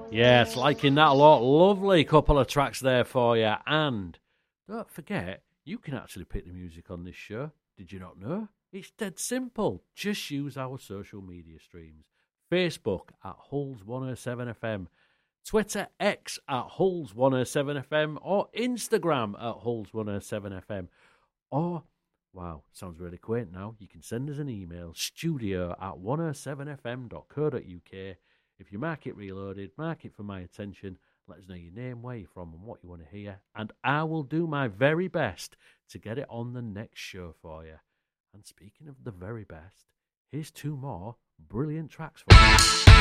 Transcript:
Yes, liking that a lot. Lovely couple of tracks there for you. And don't forget, you can actually pick the music on this show. Did you not know? It's dead simple. Just use our social media streams. Facebook at Hulls107FM, Twitter X at Hulls107FM, or Instagram at Hulls107FM. Or, wow, sounds really quaint now, you can send us an email, studio@107fm.co.uk. If you mark it reloaded, mark it for my attention, let us know your name, where you're from, and what you want to hear, and I will do my very best to get it on the next show for you. And speaking of the very best, here's two more brilliant tracks for you.